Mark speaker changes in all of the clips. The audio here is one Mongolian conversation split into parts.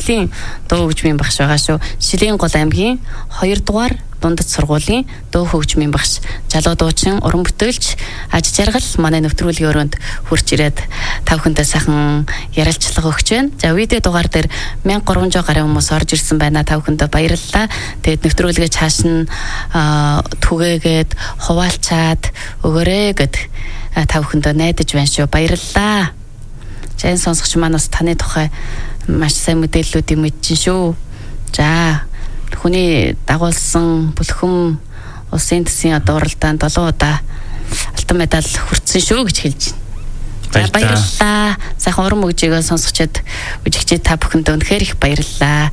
Speaker 1: төрлийн дуу хөгжмийн багш байгаа шүү. Шилийн гол аймгийн 2 дугаар дундад сургуулийн дуу хөгжмийн багш, залуу дуучин, уран бүтээлч, аж жаргал манай нэвтрүүлгийн өрөөнд хурж ирээд та бүхэндээ сайхан ярилцлага өгч байна. За видео дугаар дээр 1300 гаруй хүмүүс орж ирсэн байна. Та бүхэндээ баярлалаа. Тэгээд нэвтрүүлгээ цааш нь түгээгээд хуваалцаад өгөөрэй гэд та бүхэндээ найдаж байна шүү. Баярлалаа. За энэ сонсогч маань бас таны тухай маш сайн мэдээллүүдийг мэдчихэв шүү. За хүний дагуулсан бүлхэм улсын төсвийн уралдаанд 7 удаа алтан медаль хүртсэн шүү гэж хэлж байна. Баярлалаа. Сайхан уран мөгжийгөө сонсогчд үжигчид та бүхэнд үнэхээр их баярлалаа.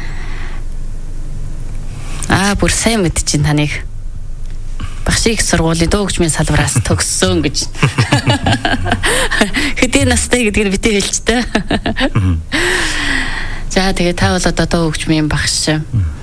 Speaker 1: Бүр сайн мэдчихээн таныг. Багш их сургуулийн дуу хөгжмийн салбараас төгссөн гэж. Хэдийн настай гэдгийг битээ хэлчихтэй. За тэгээ та бол одоо дуу хөгжмийн багш.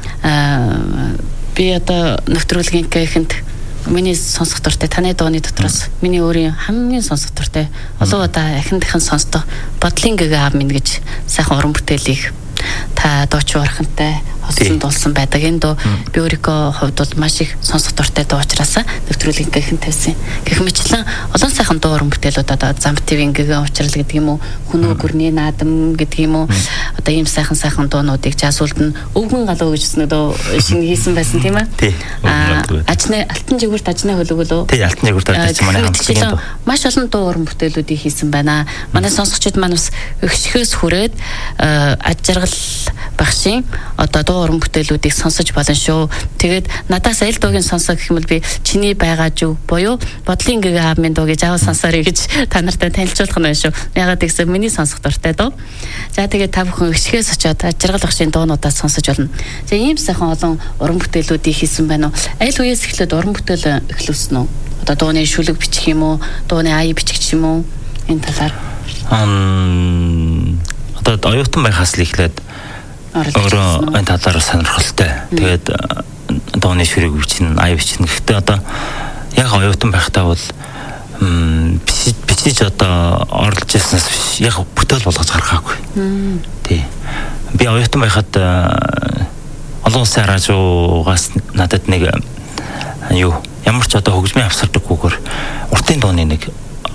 Speaker 1: Би одоо нэвтрүүлгийн гэхэнд миний сонсох дуртай таны дууны дотроос миний өөрийн хамгийн сонсох дуртай олон удаа ахин дахин сонсдог бодлын гэгээ аав минь гэж сайхан уран бүтээлийг та дууч уурхантай хоцсон дуулсан байдаг. Энэ дуу би өөрийнхөө хувьд бол маш их сонсох дуртай дуу учраас нэвтрүүлгийн гэхэн тавьсан. Гэх мэтлэн олон сайхан дуу уран бүтээлүүд одоо зам ТV-ийн гэгээ уучрал гэдэг юм уу, Хүнөө гүрний наадам гэдэг юм уу, одоо ийм сайхан дуунуудыг жаасуулд нь өвгөн галуу гэж үснэ дөө шинэ хийсэн байсан тийм ээ.
Speaker 2: Тий.
Speaker 1: Ажны алтан жигүүрт ажны хөлөглөө.
Speaker 2: Тий, алтан жигүүрт ажиж манай хамтлагийн дуу.
Speaker 1: Маш олон дуу уран бүтээлүүдийг хийсэн байна. Манай сонсогчид маань бас өгшгөөс хүрээд аж жаргал багшийн одоо дуу уран бүтээлүүдийг сонсож болно шүү. Тэгээд надаас аль дуугийн сонсоо гэх юм бол би чиний байгаа жив буюу бодлын гэгээ аав минь дуу гэж аваа сонсоорой гэж та нартай танилцуулах нь байна шүү. Ягаад гэвэл миний сонсох дуртай дуу. За тэгээд та бүхэн өшгөөс очиод аж жаргал багшийн дуунуудаа сонсож болно. За ийм сайхан олон уран бүтээлүүдийг хийсэн байна уу? Аль үеэс эхлээд уран бүтээл эхлүүлсэн үү? Одоо дууны шүлэг бичих юм уу? Дууны ая бичих юм уу? Энэ талаар
Speaker 2: одоо оюутан байхаас л эхлээд өөрөө энэ талаар сонирхолтой. Тэгээд дууны шүрэг бичнэ, ая бичнэ. Гэхдээ одоо яг оюутан байхдаа бол бичиж одоо орлож яснаас биш. Яг бүтээл болгож гаргаагүй. Тий. Би оюутан байхад олон улсын радиогаас надад нэг ямар ч одоо хөгжмийн авсардаггүйгээр уртын дууны нэг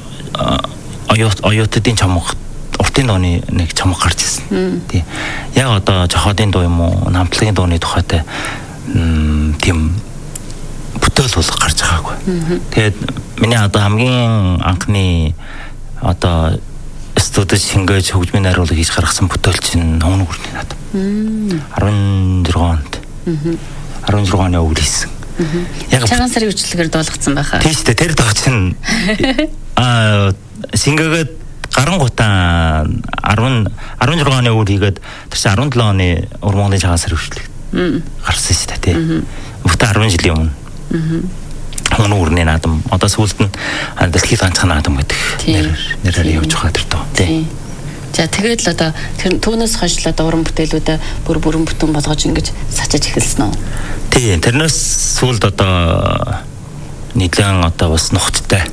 Speaker 2: оюутдын чамга уртын дууны нэг чамга гарч ирсэн. Тий. Яг одоо жохоодын дуу юм уу, намтлагийн дууны тухайтай тийм бүтээл болох гарч байгаагүй. Тэгээд миний одоо хамгийн анхны одоо студид шингээж хөгжмийн найруулга хийж гаргасан бүтээл чинь Хүнөө гүрний наадам. 16 онд. 16 оны өвөл хийсэн.
Speaker 1: Яг цагаан сарын үжилгээр дуулгацсан байхаа.
Speaker 2: Тийм шүү дээ. Тэр дуу чинь шингээгээд гарангуутаа 16 оны өвөл хийгээд тэр чинь 17 оны урмангийн цагаан сарын үжилэг гарсан шүү дээ. Тийм. Бүтэн 10 жилийн өмнө. Хүнөө гүрний наадам. Одоо сүүлд нь дэлхийд ганцхан наадам гэдэг нэрээр явж байгаа тэр дуу. Тийм. За тэгээд л одоо тэр түүнээс хойш л одоо уран бүтээлүүдээ бүрэн бүтэн болгож ингэж сачиж эхэлсэн үү? Тийм. Тэрнээс сүүлд одоо нийлэн одоо бас нухттай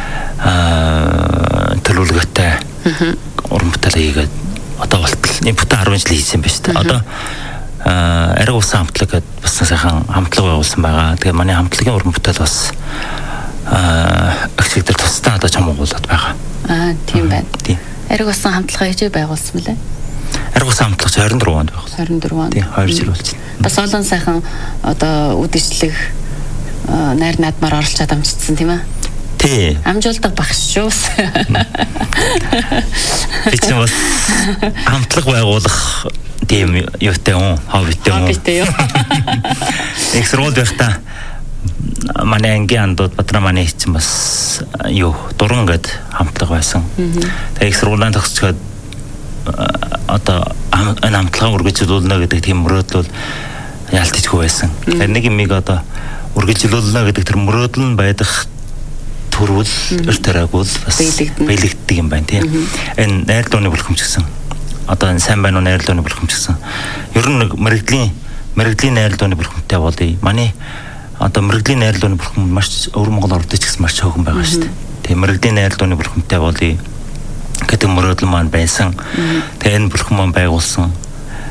Speaker 2: төлөвлөгөөтэй уран бүтээл хийгээд одоо болтол энэ бүтэн 10 жил хийсэн байна шүү дээ. Одоо ариг усан хамтлаг гэдэг бас сайхан хамтлаг байгуулсан байгаа. Тэгээ манай хамтлагийн уран бүтээл бас агчигдэр тусдаа одоо чамгуулаад байгаа. Тийм байна. Тийм. Ариг усан хамтлагаа хийж байгуулсан мөлий? Ариг усан хамтлаг 24 онд байгуулсан. 24 онд. Тийм, 2 жил болж байна. Бас олон сайхан одоо үдшилэг найр наадмаар оролцоод амжицсан тийм ээ? Тийм. Амжуулдаг багш шүү. Би ч бас хамтлаг байгуулах тийм юутай юм, хоббитэй юм. Хоббитэй юу? Их сургууль байхдаа манай ангийн андууд Бадраманы хийсэн бас дуран гээд хамтлаг байсан. Тэгээ их сургуулийн төгсчөөд одоо энэ хамтлагаа үргэлжлүүлнэ гэдэг тийм мөрөөдөл ялтчихгүй байсан. Тэгэхээр нэг юмыг одоо үргэлжлүүлнэ гэдэг тэр мөрөөдөл нь байдах төрөл өртөрөөгөл бас биелэгддэг юм байна тийм. Энэ найр дууны бүлхэм ч гэсэн одоо энэ сайн байна уу найр дууны бүлхэм ч гэсэн ер нь мэрэгдлийн найр дууны бүлхэмтэй болъё. Манай одоо мэрэгдлийн найр дууны бүлхэм маш өвөр Монгол ордод ч гэсэн маш цөөхөн байгаа шүү дээ. Тэгээ мэрэгдлийн найр дууны бүлхэмтэй болъё гэдэг мөрөөдөл маань байсан. Тэгээ энэ бүлхэм маань байгуулсан